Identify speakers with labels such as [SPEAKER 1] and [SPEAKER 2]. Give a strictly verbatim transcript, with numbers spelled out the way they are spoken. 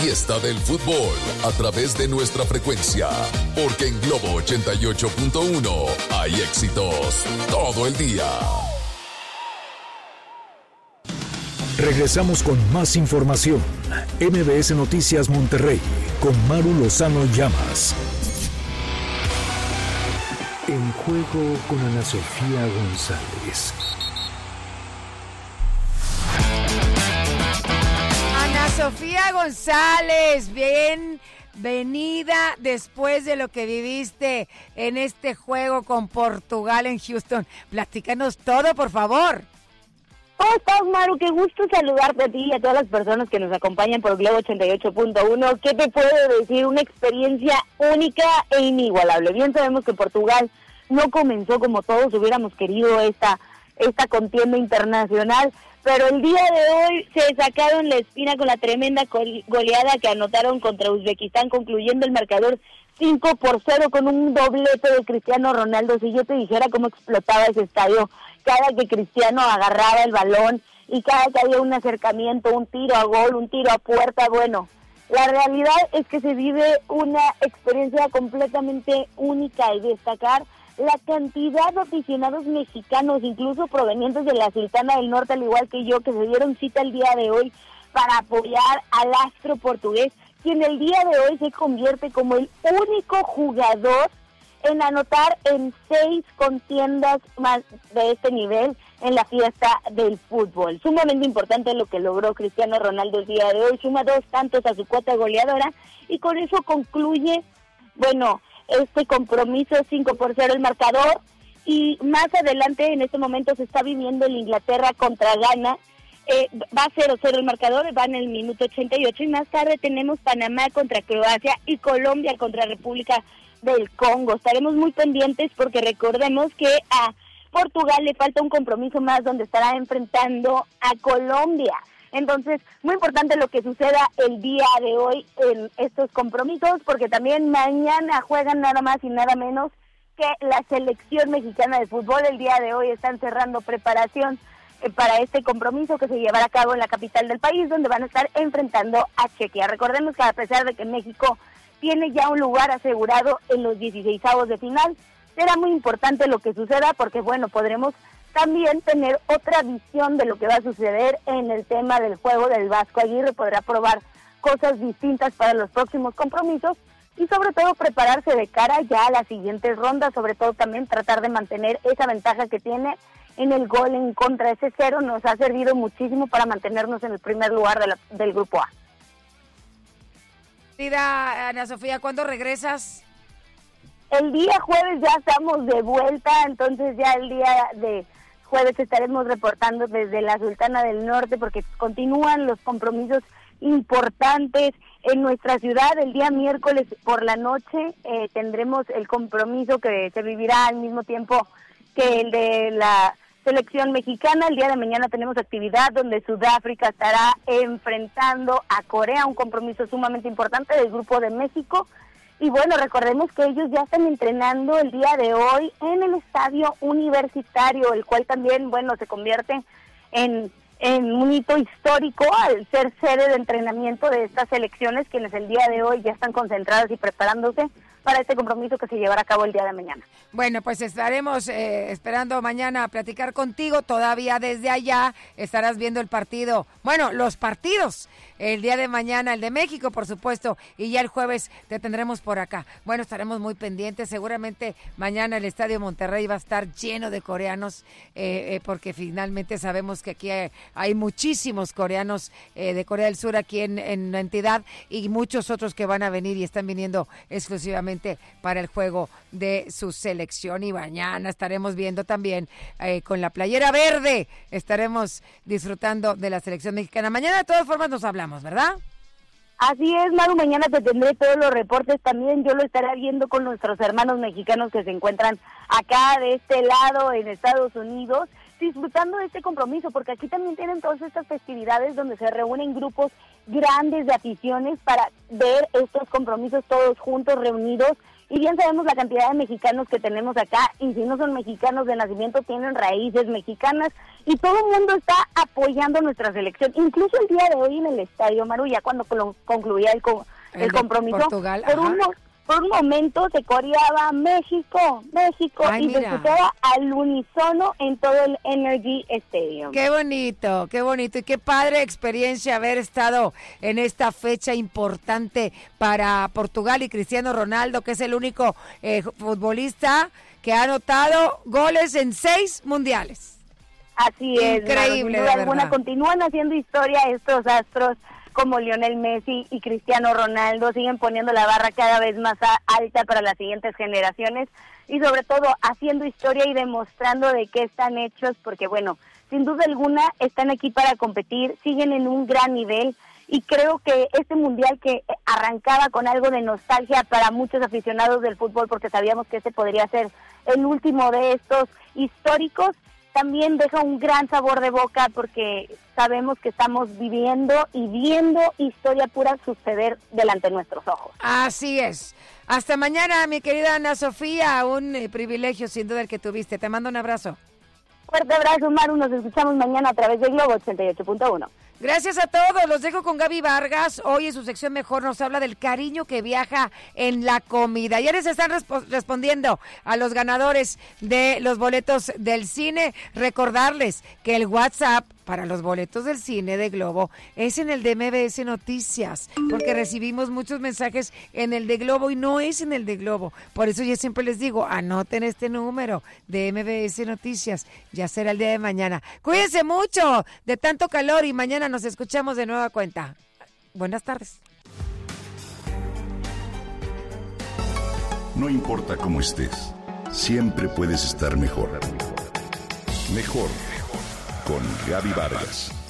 [SPEAKER 1] fiesta del fútbol a través de nuestra frecuencia, porque en Globo ochenta y ocho punto uno hay éxitos todo el día.
[SPEAKER 2] Regresamos con más información. M B S Noticias Monterrey con Maru Lozano Llamas. En juego con Ana Sofía González.
[SPEAKER 3] Ana Sofía González, bienvenida después de lo que viviste en este juego con Portugal en Houston. Platícanos todo, por favor.
[SPEAKER 4] ¿Cómo estás, Maru? Qué gusto saludarte a ti y a todas las personas que nos acompañan por Globo ochenta y ocho punto uno. ¿Qué te puedo decir? Una experiencia única e inigualable. Bien sabemos que Portugal no comenzó como todos hubiéramos querido esta, esta contienda internacional, pero el día de hoy se sacaron la espina con la tremenda goleada que anotaron contra Uzbekistán, concluyendo el marcador cinco por cero con un doblete de Cristiano Ronaldo. Si yo te dijera cómo explotaba ese estadio cada que Cristiano agarraba el balón y cada que había un acercamiento, un tiro a gol, un tiro a puerta, bueno, la realidad es que se vive una experiencia completamente única y destacar la cantidad de aficionados mexicanos, incluso provenientes de la Sultana del Norte, al igual que yo, que se dieron cita el día de hoy para apoyar al astro portugués, quien el día de hoy se convierte como el único jugador en anotar en seis contiendas más de este nivel en la fiesta del fútbol. Sumamente importante lo que logró Cristiano Ronaldo el día de hoy, suma dos tantos a su cuota goleadora y con eso concluye, bueno, este compromiso cinco por cero el marcador, y más adelante en este momento se está viviendo el Inglaterra contra Ghana. Eh, va cero cero el marcador, va en el minuto ochenta y ocho, y más tarde tenemos Panamá contra Croacia y Colombia contra República del Congo. Estaremos muy pendientes porque recordemos que a Portugal le falta un compromiso más donde estará enfrentando a Colombia. Entonces, muy importante lo que suceda el día de hoy en estos compromisos, porque también mañana juegan nada más y nada menos que la selección mexicana de fútbol. El día de hoy están cerrando preparación eh, para este compromiso que se llevará a cabo en la capital del país, donde van a estar enfrentando a Chequia. Recordemos que a pesar de que México tiene ya un lugar asegurado en los dieciseisavos de final, será muy importante lo que suceda porque, bueno, podremos también tener otra visión de lo que va a suceder en el tema del juego del Vasco Aguirre. Podrá probar cosas distintas para los próximos compromisos y sobre todo prepararse de cara ya a las siguientes rondas, sobre todo también tratar de mantener esa ventaja que tiene en el gol en contra. Ese cero nos ha servido muchísimo para mantenernos en el primer lugar de la, del grupo A.
[SPEAKER 3] Ana Sofía, ¿cuándo regresas?
[SPEAKER 4] El día jueves ya estamos de vuelta, entonces ya el día de jueves estaremos reportando desde la Sultana del Norte porque continúan los compromisos importantes en nuestra ciudad. El día miércoles por la noche eh, tendremos el compromiso que se vivirá al mismo tiempo que el de la selección mexicana. El día de mañana tenemos actividad donde Sudáfrica estará enfrentando a Corea, un compromiso sumamente importante del Grupo de México. Y bueno, recordemos que ellos ya están entrenando el día de hoy en el estadio universitario, el cual también, bueno, se convierte en, en un hito histórico al ser sede de entrenamiento de estas selecciones, quienes el día de hoy ya están concentradas y preparándose para este compromiso que se llevará a cabo el día de mañana.
[SPEAKER 3] Bueno, pues estaremos eh, esperando mañana a platicar contigo. Todavía desde allá estarás viendo el partido, bueno, los partidos, el día de mañana, el de México, por supuesto, y ya el jueves te tendremos por acá. Bueno, estaremos muy pendientes. Seguramente mañana el Estadio Monterrey va a estar lleno de coreanos, eh, eh, porque finalmente sabemos que aquí hay, hay muchísimos coreanos eh, de Corea del Sur aquí en, en la entidad, y muchos otros que van a venir y están viniendo exclusivamente para el juego de su selección. Y mañana estaremos viendo también eh, con la playera verde, estaremos disfrutando de la selección mexicana. Mañana de todas formas nos hablamos, ¿verdad?
[SPEAKER 4] Así es, Maru, mañana te tendré todos los reportes también. Yo lo estaré viendo con nuestros hermanos mexicanos que se encuentran acá de este lado en Estados Unidos, disfrutando de este compromiso, porque aquí también tienen todas estas festividades donde se reúnen grupos grandes de aficiones para ver estos compromisos todos juntos, reunidos. Y bien sabemos la cantidad de mexicanos que tenemos acá, y si no son mexicanos de nacimiento, tienen raíces mexicanas. y todo el mundo está apoyando nuestra selección. Incluso el día de hoy en el estadio, Maru, ya cuando concluía el, el, el compromiso,
[SPEAKER 3] Portugal,
[SPEAKER 4] por un, por un momento se coreaba México, México,
[SPEAKER 3] Ay,
[SPEAKER 4] y
[SPEAKER 3] mira.
[SPEAKER 4] se escuchaba al unísono en todo el Energy Stadium.
[SPEAKER 3] Qué bonito, qué bonito y qué padre experiencia haber estado en esta fecha importante para Portugal y Cristiano Ronaldo, que es el único eh, futbolista que ha anotado goles en seis mundiales.
[SPEAKER 4] Así es,
[SPEAKER 3] increíble,
[SPEAKER 4] sin duda alguna. Continúan haciendo historia estos astros como Lionel Messi y Cristiano Ronaldo, siguen poniendo la barra cada vez más alta para las siguientes generaciones y sobre todo haciendo historia y demostrando de qué están hechos, porque bueno, sin duda alguna están aquí para competir, siguen en un gran nivel y creo que este mundial que arrancaba con algo de nostalgia para muchos aficionados del fútbol, porque sabíamos que este podría ser el último de estos históricos, también deja un gran sabor de boca porque sabemos que estamos viviendo y viendo historia pura suceder delante de nuestros ojos.
[SPEAKER 3] Así es. Hasta mañana, mi querida Ana Sofía, un eh, privilegio sin duda el que tuviste. Te mando un abrazo.
[SPEAKER 4] Fuerte abrazo, Maru, nos escuchamos mañana a través de Globo ochenta y ocho punto uno.
[SPEAKER 3] Gracias a todos, los dejo con Gaby Vargas. Hoy en su sección Mejor nos habla del cariño que viaja en la comida. Ya les están resp- respondiendo a los ganadores de los boletos del cine. Recordarles que el WhatsApp para los boletos del cine de Globo es en el de M B S Noticias, porque recibimos muchos mensajes en el de Globo y no es en el de Globo. Por eso yo siempre les digo, anoten este número de M B S Noticias. Ya será el día de mañana. Cuídense mucho de tanto calor y mañana nos escuchamos de nueva cuenta. Buenas tardes.
[SPEAKER 5] No importa cómo estés, siempre puedes estar mejor. Mejor, mejor. Con Gaby Vargas.